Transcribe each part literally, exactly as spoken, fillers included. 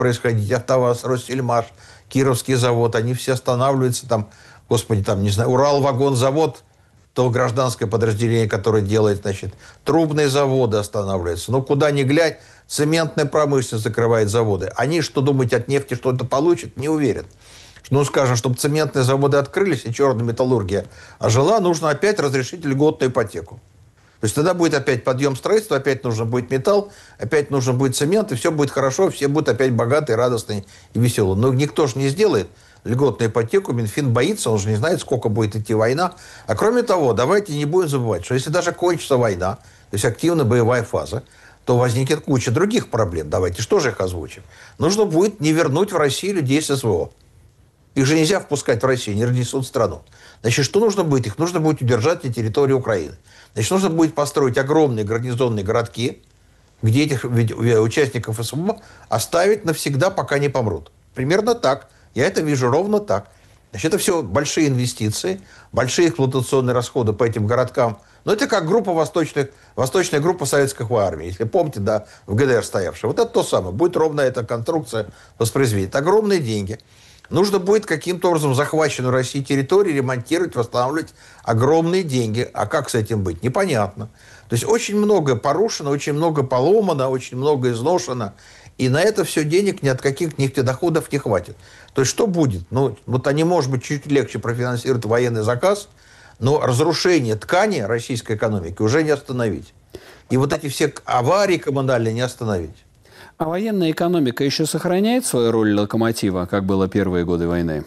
происходить. АвтоВАЗ, Россельмаш, Кировский завод, они все останавливаются там, господи, там, не знаю, Уралвагонзавод, то гражданское подразделение, которое делает, значит, трубные заводы останавливаются. Ну, куда ни глянь, цементная промышленность закрывает заводы. Они, что думать, от нефти что-то получат, не уверен. Ну, скажем, чтобы цементные заводы открылись и черная металлургия ожила, нужно опять разрешить льготную ипотеку. То есть тогда будет опять подъем строительства, опять нужно будет металл, опять нужен будет цемент, и все будет хорошо, все будут опять богатые, радостные и веселые. Но никто же не сделает льготную ипотеку, Минфин боится, он же не знает, сколько будет идти война. А кроме того, давайте не будем забывать, что если даже кончится война, то есть активная боевая фаза, то возникнет куча других проблем. Давайте что же их озвучим? Нужно будет не вернуть в Россию людей с СВО. Их же нельзя впускать в Россию, не разнесут страну. Значит, что нужно будет? Их нужно будет удержать на территории Украины. Значит, нужно будет построить огромные гарнизонные городки, где этих участников СВО оставить навсегда, пока не помрут. Примерно так. Я это вижу ровно так. Значит, это все большие инвестиции, большие эксплуатационные расходы по этим городкам. Но это как группа восточных, восточная группа советской армии. Если помните, да, в ГДР стоявшая. Вот это то самое. Будет ровно эта конструкция воспроизведена. Огромные деньги. Нужно будет каким-то образом захваченную Россией территорию ремонтировать, восстанавливать. Огромные деньги. А как с этим быть? Непонятно. То есть очень много порушено, очень много поломано, очень много изношено. И на это все денег ни от каких нефтедоходов не хватит. То есть что будет? Ну, вот они, может быть, чуть легче профинансируют военный заказ, но разрушение ткани российской экономики уже не остановить. И вот эти все аварии коммунальные не остановить. А военная экономика еще сохраняет свою роль локомотива, как было первые годы войны?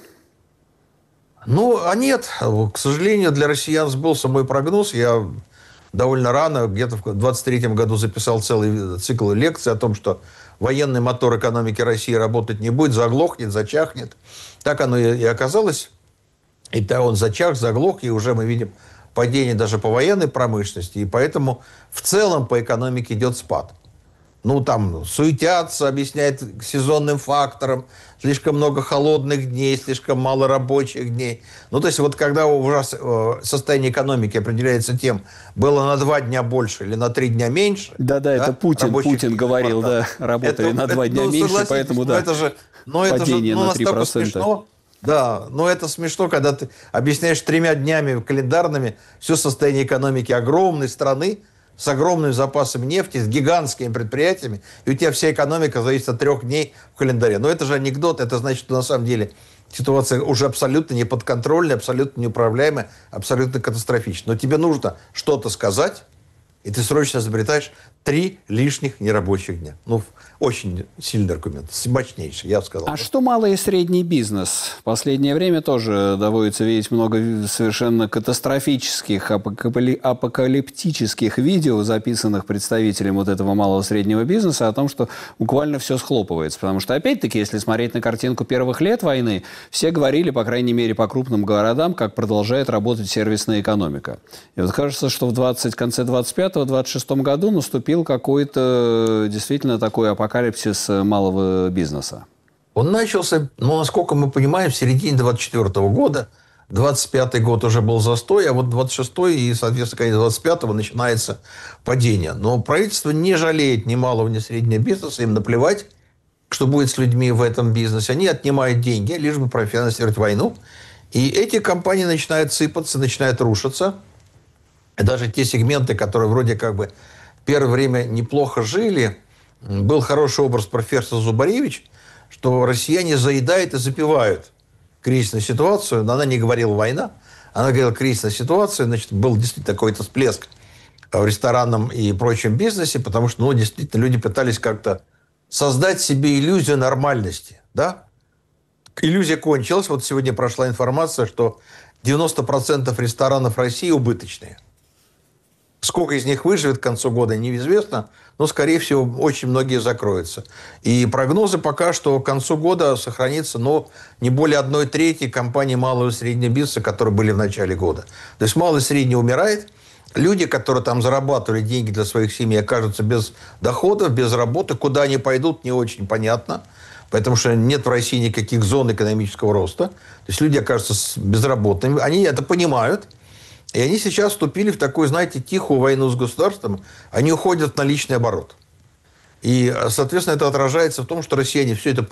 Ну, а нет. К сожалению, для россиян сбылся мой прогноз. Я довольно рано, где-то в двадцать третьем году записал целый цикл лекций о том, что военный мотор экономики России работать не будет, заглохнет, зачахнет. Так оно и оказалось. И да, он зачах, заглох, и уже мы видим падение даже по военной промышленности. И поэтому в целом по экономике идет спад. Ну, там суетятся, объясняют сезонным фактором, слишком много холодных дней, слишком мало рабочих дней. Ну, то есть, вот когда у вас состояние экономики определяется тем, было на два дня больше или на три дня меньше. Да-да, это Путин, Путин говорил, да, работали это, на два это, дня ну, меньше, поэтому, да, это же, ну, это же ну, на три процента. Смешно. Да, но это смешно, когда ты объясняешь тремя днями календарными все состояние экономики огромной страны, с огромными запасами нефти, с гигантскими предприятиями, и у тебя вся экономика зависит от трех дней в календаре. Но это же анекдот, это значит, что на самом деле ситуация уже абсолютно неподконтрольная, абсолютно неуправляемая, абсолютно катастрофичная. Но тебе нужно что-то сказать, и ты срочно изобретаешь три лишних нерабочих дня. Ну, очень сильный аргумент, мощнейший, я бы сказал. А что малый и средний бизнес? В последнее время тоже доводится видеть много совершенно катастрофических, апокалиптических видео, записанных представителем вот этого малого и среднего бизнеса, о том, что буквально все схлопывается. Потому что, опять-таки, если смотреть на картинку первых лет войны, все говорили, по крайней мере, по крупным городам, как продолжает работать сервисная экономика. И вот кажется, что в двадцать, конце двадцать пятого — двадцать шестом году наступил какой-то действительно такой апокалипсис малого бизнеса. Он начался, ну, насколько мы понимаем, в середине двадцать четвёртого года. двадцать пятый год уже был застой, а вот двадцать шестой и, соответственно, конец двадцать пятого начинается падение. Но правительство не жалеет ни малого, ни среднего бизнеса, им наплевать, что будет с людьми в этом бизнесе. Они отнимают деньги, лишь бы профинансировать войну. И эти компании начинают сыпаться, начинают рушиться. И даже те сегменты, которые вроде как бы первое время неплохо жили, был хороший образ профессора Зубаревич, что россияне заедают и запивают кризисную ситуацию. Но она не говорила «война», она говорила «кризисная ситуация». Значит, был действительно какой-то всплеск в ресторанном и прочем бизнесе, потому что, ну, действительно, люди пытались как-то создать себе иллюзию нормальности. Да? Иллюзия кончилась. Вот сегодня прошла информация, что девяносто процентов ресторанов России убыточные. Сколько из них выживет к концу года, неизвестно, но, скорее всего, очень многие закроются. И прогнозы пока, что к концу года сохранится, ну, не более одной трети компаний малого и среднего бизнеса, которые были в начале года. То есть малый и средний умирает. Люди, которые там зарабатывали деньги для своих семей, окажутся без доходов, без работы. Куда они пойдут, не очень понятно. Потому что нет в России никаких зон экономического роста. То есть люди окажутся безработными. Они это понимают. И они сейчас вступили в такую, знаете, тихую войну с государством. Они уходят на личный оборот. И, соответственно, это отражается в том, что россияне все это